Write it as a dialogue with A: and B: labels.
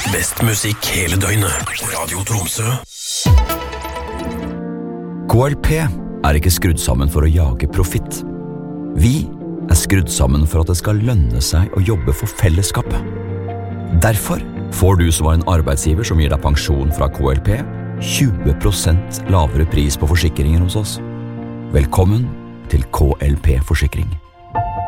A: Best musikk hele døgnet. Radio Tromsø.
B: KLP ikke skrudd sammen for å jage profitt. Vi skrudd sammen for at det skal lønne seg å jobbe for fellesskapet. Derfor får du som var en arbeidsgiver som gir deg pensjon fra KLP 20% lavere pris på forsikringer hos oss. Velkommen til KLP Forsikring.